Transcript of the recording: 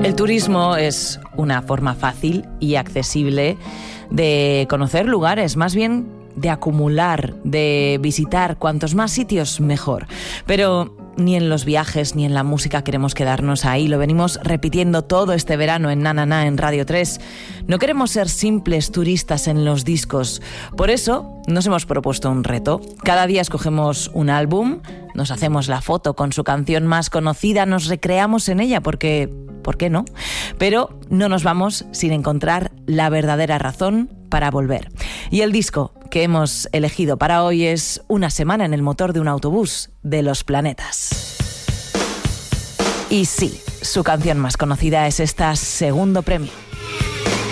El turismo es una forma fácil y accesible de conocer lugares, más bien de acumular, de visitar cuantos más sitios mejor. Pero ni en los viajes ni en la música queremos quedarnos ahí. Lo venimos repitiendo todo este verano en Na Na Na en Radio 3. No queremos ser simples turistas en los discos. Por eso nos hemos propuesto un reto. Cada día escogemos un álbum, nos hacemos la foto con su canción más conocida, nos recreamos en ella porque, ¿por qué no? Pero no nos vamos sin encontrar la verdadera razón para volver. Y el disco que hemos elegido para hoy es Una semana en el motor de un autobús de Los Planetas. Y sí, su canción más conocida es esta Segundo Premio.